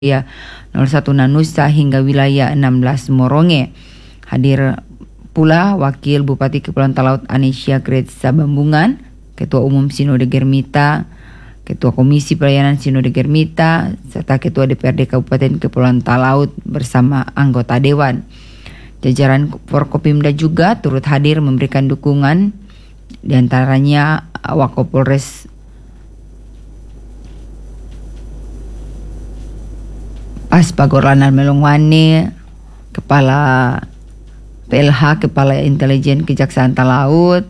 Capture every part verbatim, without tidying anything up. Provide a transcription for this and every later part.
wilayah nol satu Nanusa hingga wilayah enam belas Moronge. Hadir pula Wakil Bupati Kepulauan Talaut Anisya Gretsa Bambungan, Ketua Umum Sinode Germita, Ketua Komisi Pelayanan Sinode Germita, serta Ketua D P R D Kabupaten Kepulauan Talaut bersama anggota Dewan. Jajaran Forkopimda juga turut hadir memberikan dukungan, diantaranya Wakapolres Paspagorlanan Melongwane, Kepala P L H, Kepala Intelijen Kejaksaan Talaut,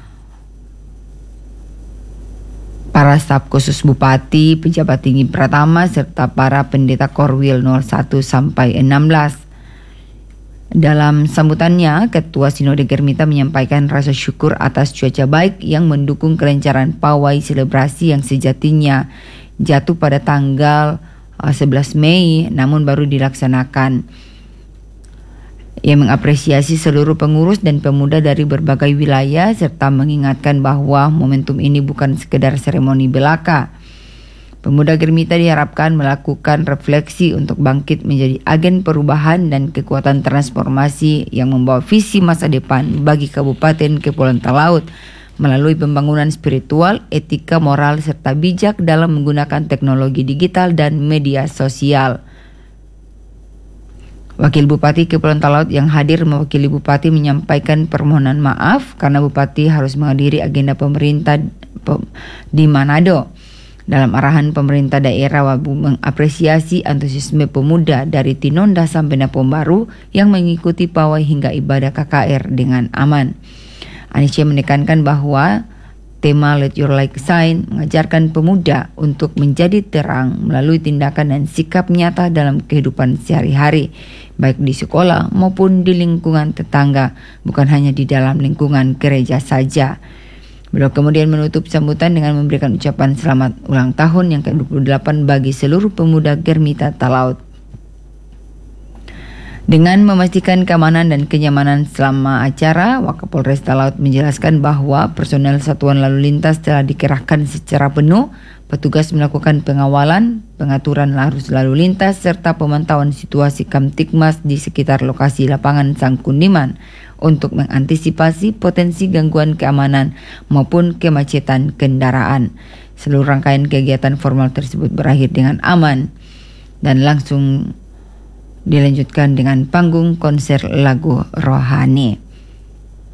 para staf khusus Bupati, pejabat tinggi Pratama, serta para pendeta Korwil nol satu sampai enam belas. Dalam sambutannya, Ketua Sinode Germita menyampaikan rasa syukur atas cuaca baik yang mendukung kelancaran pawai selebrasi yang sejatinya jatuh pada tanggal sebelas Mei namun baru dilaksanakan. Ia mengapresiasi seluruh pengurus dan pemuda dari berbagai wilayah serta mengingatkan bahwa momentum ini bukan sekedar seremoni belaka. Pemuda Germita diharapkan melakukan refleksi untuk bangkit menjadi agen perubahan dan kekuatan transformasi yang membawa visi masa depan bagi Kabupaten Kepulauan Talaut melalui pembangunan spiritual, etika, moral, serta bijak dalam menggunakan teknologi digital dan media sosial. Wakil Bupati Kepulauan Talaut yang hadir mewakili Bupati menyampaikan permohonan maaf karena Bupati harus menghadiri agenda pemerintah di Manado. Dalam arahan pemerintah daerah, Wabu mengapresiasi antusiasme pemuda dari Tinonda sampai Napom Baru yang mengikuti pawai hingga ibadah K K R dengan aman. Anisya menekankan bahwa tema Let Your Light Shine mengajarkan pemuda untuk menjadi terang melalui tindakan dan sikap nyata dalam kehidupan sehari-hari, baik di sekolah maupun di lingkungan tetangga, bukan hanya di dalam lingkungan gereja saja. Beliau kemudian menutup sambutan dengan memberikan ucapan selamat ulang tahun yang ke dua puluh delapan bagi seluruh pemuda Germita Talaut. Dengan memastikan keamanan dan kenyamanan selama acara, Wakapolres Talaut menjelaskan bahwa personel Satuan Lalu Lintas telah dikerahkan secara penuh, petugas melakukan pengawalan, pengaturan arus lalu lintas, serta pemantauan situasi Kamtibmas di sekitar lokasi lapangan Sangkundiman untuk mengantisipasi potensi gangguan keamanan maupun kemacetan kendaraan. Seluruh rangkaian kegiatan formal tersebut berakhir dengan aman dan langsung dilanjutkan dengan panggung konser lagu rohani.